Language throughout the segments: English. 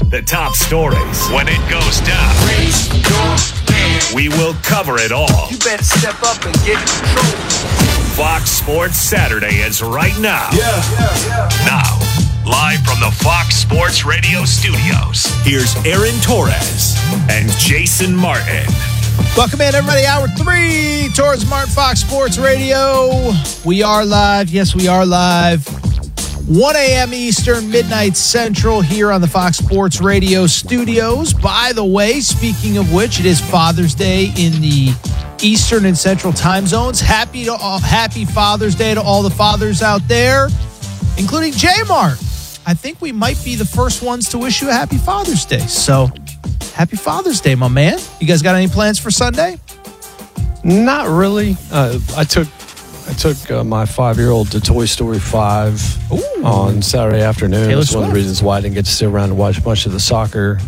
The top stories. When it goes down, Raise your hand. we will cover it all. You better step up and get in control. Fox Sports Saturday is right now. Yeah. Now, live from the Fox Sports Radio studios, here's Aaron Torres and Jason Martin. Welcome in, everybody. Hour 3, Torres Martin, Fox Sports Radio. We are live. Yes, we are live. 1 a.m. Eastern, midnight Central here on the Fox Sports Radio studios. By the way, speaking of which, it is Father's Day in the Eastern and Central time zones. Happy Father's Day to all the fathers out there, including J-Mart. I think we might be the first ones to wish you a happy Father's Day. So, happy Father's Day, my man. You guys got any plans for Sunday? Not really. I took my 5-year-old to Toy Story 5 on Saturday afternoon. That's one of the reasons why I didn't get to sit around and watch much of the soccer.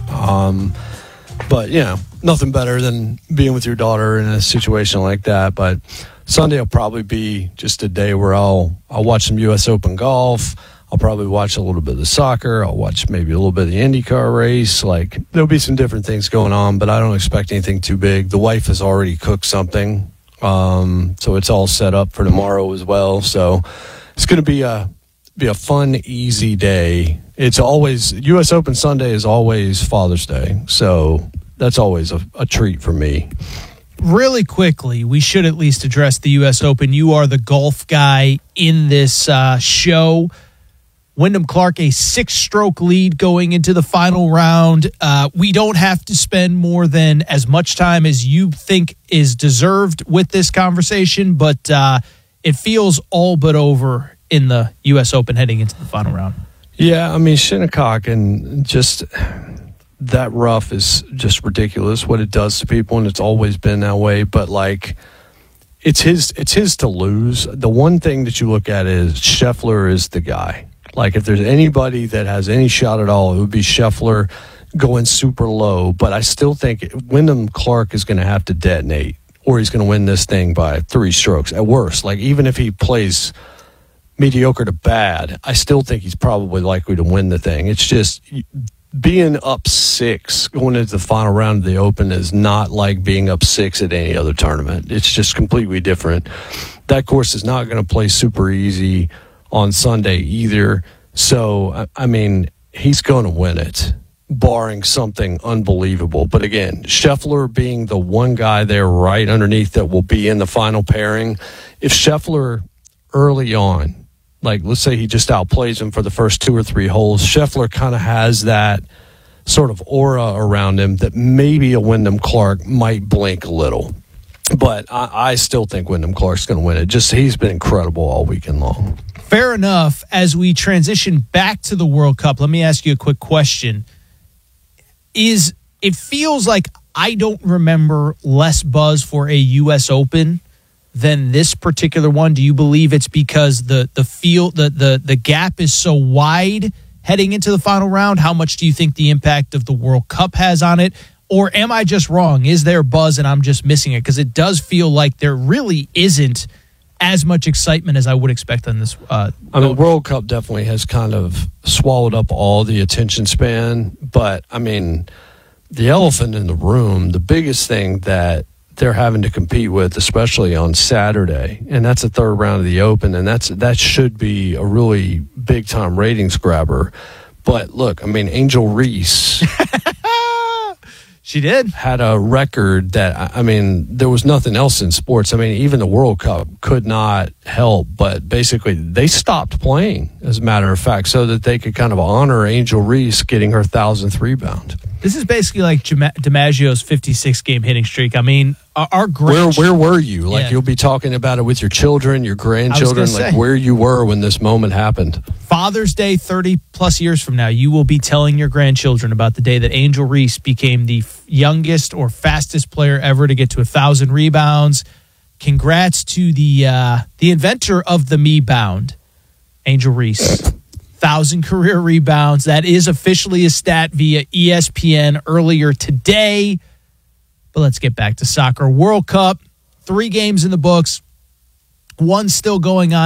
But, you know, nothing better than being with your daughter in a situation like that. But Sunday will probably be just a day where I'll watch some U.S. Open golf. I'll probably watch a little bit of the soccer. I'll watch maybe a little bit of the IndyCar race. Like, there'll be some different things going on, but I don't expect anything too big. The wife has already cooked something. So it's all set up for tomorrow as well. So it's going to be a fun, easy day. It's always U.S. Open Sunday is always Father's Day. So that's always a treat for me. Really quickly, we should at least address the U.S. Open. You are the golf guy in this show. Wyndham Clark, a 6-stroke lead going into the final round. We don't have to spend more than as much time as you think is deserved with this conversation, but it feels all but over in the U.S. Open heading into the final round. Yeah, I mean, Shinnecock and just that rough is just ridiculous what it does to people, and it's always been that way. But, like, it's his to lose. The one thing that you look at is Scheffler is the guy. Like, if there's anybody that has any shot at all, it would be Scheffler going super low. But I still think Wyndham Clark is going to have to detonate, or he's going to win this thing by 3 strokes at worst. Like, even if he plays mediocre to bad, I still think he's probably likely to win the thing. It's just being up 6 going into the final round of the Open is not like being up 6 at any other tournament. It's just completely different. That course is not going to play super easy on Sunday either. So, I mean, he's going to win it, barring something unbelievable. But again, Scheffler being the one guy there right underneath that will be in the final pairing, if Scheffler early on, like let's say he just outplays him for the first 2 or 3 holes, Scheffler kind of has that sort of aura around him that maybe a Wyndham Clark might blink a little. But I still think Wyndham Clark's going to win it. Just he's been incredible all weekend long. Fair enough. As we transition back to the World Cup, let me ask you a quick question. It feels like I don't remember less buzz for a U.S. Open than this particular one. Do you believe it's because the gap is so wide heading into the final round? How much do you think the impact of the World Cup has on it? Or am I just wrong? Is there buzz and I'm just missing it? Because it does feel like there really isn't as much excitement as I would expect on this. I mean, World Cup definitely has kind of swallowed up all the attention span. But, I mean, the elephant in the room, the biggest thing that they're having to compete with, especially on Saturday, and that's the 3rd round of the Open, and that should be a really big-time ratings grabber. But, look, I mean, Angel Reese... She did. Had a record that, I mean, there was nothing else in sports. I mean, even the World Cup could not help, but basically they stopped playing, as a matter of fact, so that they could kind of honor Angel Reese getting her 1,000th rebound. This is basically like DiMaggio's 56-game hitting streak. I mean, our great... Where were you? Like, you'll be talking about it with your children, your grandchildren, like where you were when this moment happened. Father's Day 30-plus years from now, you will be telling your grandchildren about the day that Angel Reese became the youngest or fastest player ever to get to 1,000 rebounds. Congrats to the inventor of the Me-Bound, Angel Reese. 1,000 career rebounds. That is officially a stat via ESPN earlier today. But let's get back to soccer. World Cup, 3 games in the books. One still going on.